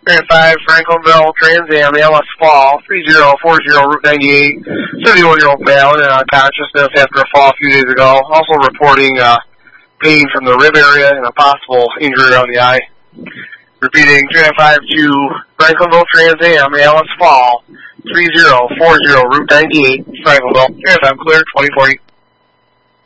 5, Franklinville, Trans Am, ALS fall, 3040 Route 98, 71-year-old male in unconsciousness after a fall a few days ago. Also reporting pain from the rib area and a possible injury around the eye. Repeating, 395 to Franklinville, Trans Am, ALS fall, 3040 Route 98, Franklinville. 395 clear, 2040.